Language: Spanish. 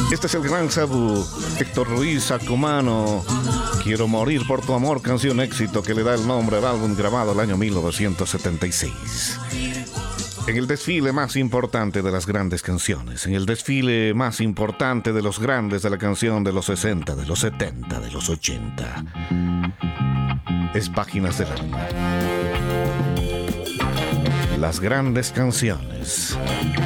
Este es el gran Sabu, Héctor Ruiz Acumano. Quiero morir por tu amor, canción éxito que le da el nombre al álbum grabado el año 1976. En el desfile más importante de las grandes canciones, en el desfile más importante de los grandes de la canción de los 60, de los 70, de los 80. Es Páginas del Alma. Las grandes canciones.